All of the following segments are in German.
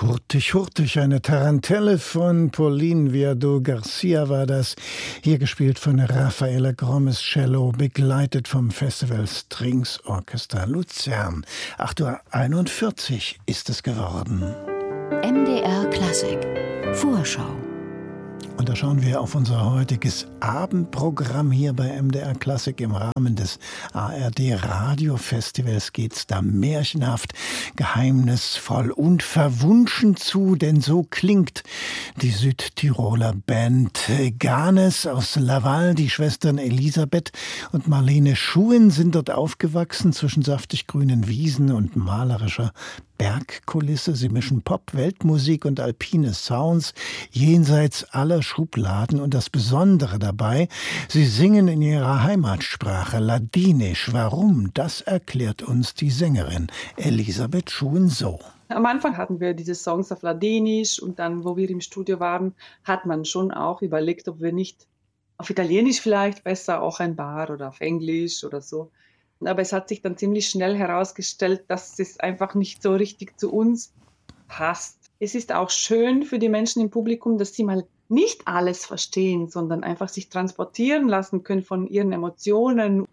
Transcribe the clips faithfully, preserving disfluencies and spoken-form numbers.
Hurtig, hurtig, eine Tarantelle von Pauline Viardot-Garcia war das. Hier gespielt von Raffaella Grommes Cello, begleitet vom Festival Strings Orchestra Luzern. acht Uhr einundvierzig ist es geworden. M D R Klassik Vorschau. Und da schauen wir auf unser heutiges Abendprogramm hier bei M D R Klassik. Im Rahmen des A R D Radiofestivals geht's da märchenhaft, geheimnisvoll und verwunschen zu, denn so klingt die Südtiroler Band Ganes aus Laval. Die Schwestern Elisabeth und Marlene Schuhen sind dort aufgewachsen zwischen saftig grünen Wiesen und malerischer Bergkulisse. Sie mischen Pop, Weltmusik und alpine Sounds jenseits aller Schubladen. Und das Besondere dabei, sie singen in ihrer Heimatsprache Ladinisch. Warum? Das erklärt uns die Sängerin Elisabeth Schuhen so. Am Anfang hatten wir diese Songs auf Ladinisch und dann, wo wir im Studio waren, hat man schon auch überlegt, ob wir nicht auf Italienisch vielleicht besser auch ein paar oder auf Englisch oder so. Aber es hat sich dann ziemlich schnell herausgestellt, dass es einfach nicht so richtig zu uns passt. Es ist auch schön für die Menschen im Publikum, dass sie mal nicht alles verstehen, sondern einfach sich transportieren lassen können von ihren Emotionen.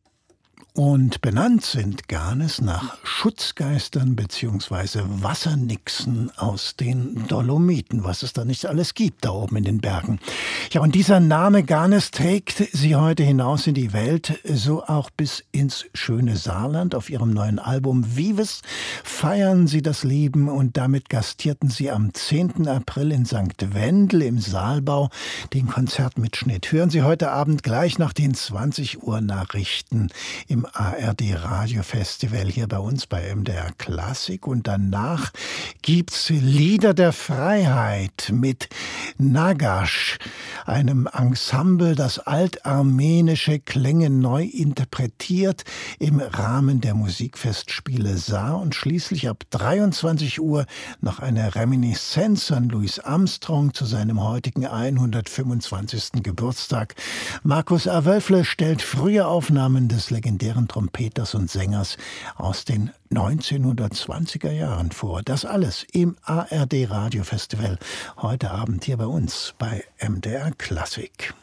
Und benannt sind Ganes nach Schutzgeistern bzw. Wassernixen aus den Dolomiten, was es da nicht alles gibt da oben in den Bergen. Ja, und dieser Name Ganes trägt sie heute hinaus in die Welt, so auch bis ins schöne Saarland. Auf ihrem neuen Album Vives feiern sie das Leben und damit gastierten sie am zehnten April in Sankt Wendel im Saalbau den Konzertmitschnitt. Hören Sie heute Abend gleich nach den zwanzig Uhr Nachrichten im A R D Radiofestival hier bei uns bei M D R Klassik. Und danach gibt's Lieder der Freiheit mit Nagash, einem Ensemble, das altarmenische Klänge neu interpretiert im Rahmen der Musikfestspiele Saar. Und schließlich ab dreiundzwanzig Uhr noch eine Reminiszenz an Louis Armstrong zu seinem heutigen hundertfünfundzwanzigsten Geburtstag. Markus A. Wölfle stellt frühe Aufnahmen des legendären Trompeters und Sängers aus den neunzehnhundertzwanziger Jahren vor. Das alles im A R D Radiofestival heute Abend hier bei uns bei M D R Klassik.